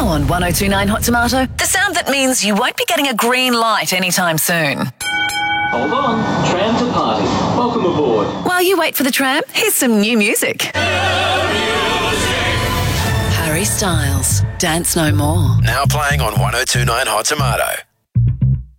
On 1029 Hot Tomato, the sound that means you won't be getting a green light anytime soon. Hold on, tram to party. Welcome aboard. While you wait for the tram, here's some new music. Harry Styles, Dance No More. Now playing on 1029 Hot Tomato.